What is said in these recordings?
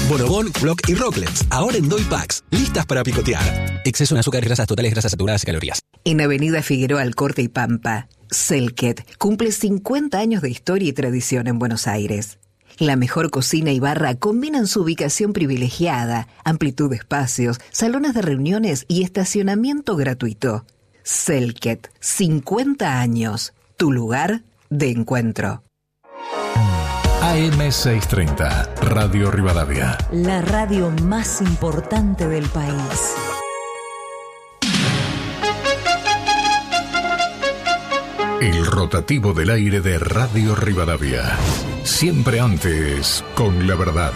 Bonobón, Block y Rocklets, ahora en Doy Packs, listas para picotear. Exceso en azúcares, grasas totales, grasas saturadas y calorías. En Avenida Figueroa Alcorte y Pampa, Selket cumple 50 años de historia y tradición en Buenos Aires. La mejor cocina y barra combinan su ubicación privilegiada, amplitud de espacios, salones de reuniones y estacionamiento gratuito. Selket, 50 años, tu lugar de encuentro. AM630, Radio Rivadavia. La radio más importante del país. El rotativo del aire de Radio Rivadavia. Siempre antes, con la verdad.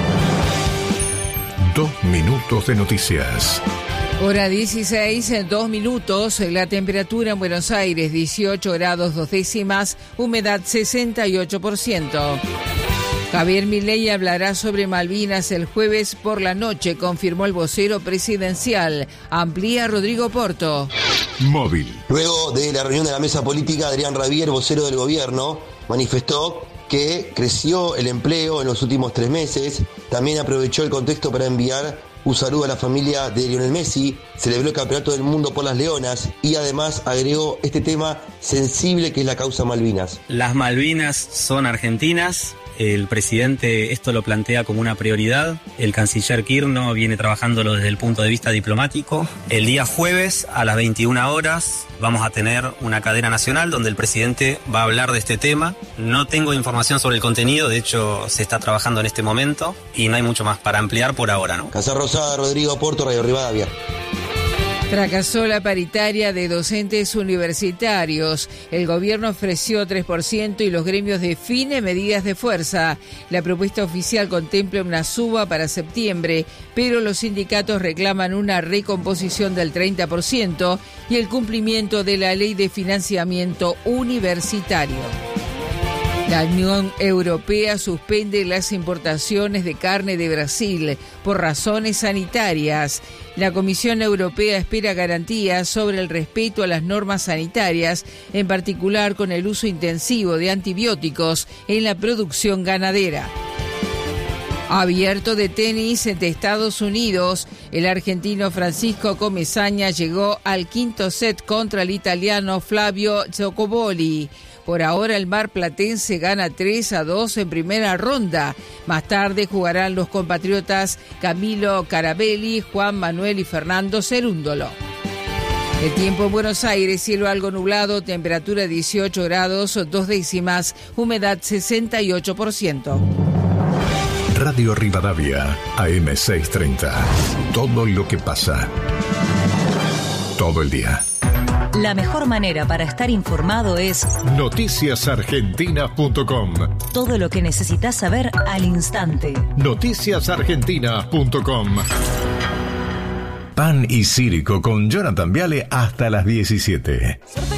2 minutos de noticias. Hora 16, 2 minutos, la temperatura en Buenos Aires 18 grados 2 décimas, humedad 68%. Javier Milei hablará sobre Malvinas el jueves por la noche, confirmó el vocero presidencial. Amplía Rodrigo Porto. Móvil. Luego de la reunión de la mesa política, Adrián Rabier, vocero del gobierno, manifestó que creció el empleo en los últimos 3 meses. También aprovechó el contexto para enviar un saludo a la familia de Lionel Messi, celebró el Campeonato del Mundo por las Leonas y además agregó este tema sensible que es la causa Malvinas. Las Malvinas son argentinas. El presidente esto lo plantea como una prioridad. El canciller Kirchner viene trabajándolo desde el punto de vista diplomático. El día jueves a las 21 horas vamos a tener una cadena nacional donde el presidente va a hablar de este tema. No tengo información sobre el contenido, de hecho se está trabajando en este momento y no hay mucho más para ampliar por ahora, ¿no? Casa Rosada, Rodrigo Porto, Radio Rivadavia. Fracasó la paritaria de docentes universitarios. El gobierno ofreció 3% y los gremios definen medidas de fuerza. La propuesta oficial contempla una suba para septiembre, pero los sindicatos reclaman una recomposición del 30% y el cumplimiento de la ley de financiamiento universitario. La Unión Europea suspende las importaciones de carne de Brasil por razones sanitarias. La Comisión Europea espera garantías sobre el respeto a las normas sanitarias, en particular con el uso intensivo de antibióticos en la producción ganadera. Abierto de tenis de Estados Unidos, el argentino Francisco Comesaña llegó al 5º set contra el italiano Flavio Giacoboli. Por ahora el marplatense gana 3-2 en primera ronda. Más tarde jugarán los compatriotas Camilo Carabelli, Juan Manuel y Fernando Cerúndolo. El tiempo en Buenos Aires, cielo algo nublado, temperatura 18 grados 2 décimas, humedad 68%. Radio Rivadavia, AM630. Todo lo que pasa. Todo el día. La mejor manera para estar informado es noticiasargentinas.com. Todo lo que necesitas saber al instante. Noticiasargentinas.com. Pan y Círico con Jonathan Viale hasta las 17.